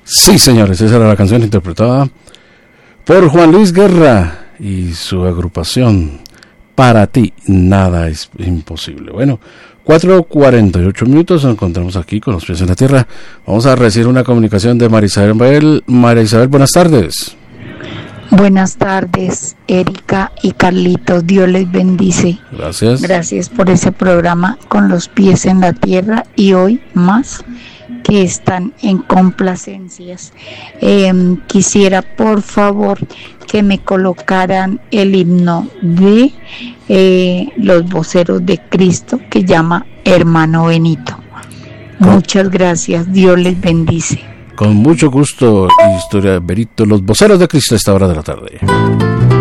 Sí, señores, esa era la canción interpretada por Juan Luis Guerra y su agrupación Para ti nada es imposible. Bueno, 4:48 minutos, nos encontramos aquí con los pies en la tierra. Vamos a recibir una comunicación de María Isabel. María Isabel, buenas tardes. Buenas tardes, Erika y Carlitos, Dios les bendice. Gracias. Gracias por ese programa con los pies en la tierra y hoy más que están en complacencias. Quisiera por favor que me colocaran el himno de los voceros de Cristo que llama Hermano Benito. Muchas gracias, Dios les bendice. Con mucho gusto, Historia Benito, los voceros de Cristo a esta hora de la tarde.